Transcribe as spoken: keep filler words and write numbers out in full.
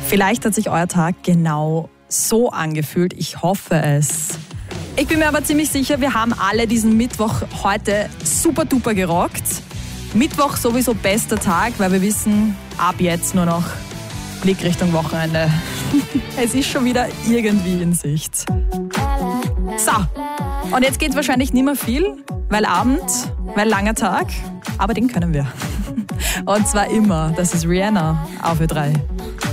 Vielleicht hat sich euer Tag genau so angefühlt. Ich hoffe es. Ich bin mir aber ziemlich sicher, wir haben alle diesen Mittwoch heute super duper gerockt. Mittwoch sowieso bester Tag, weil wir wissen, ab jetzt nur noch Blick Richtung Wochenende. Es ist schon wieder irgendwie in Sicht. So, und jetzt geht wahrscheinlich nicht mehr viel, weil Abend, weil langer Tag, aber den können wir. Und zwar immer. Das ist Rihanna auf Ö drei.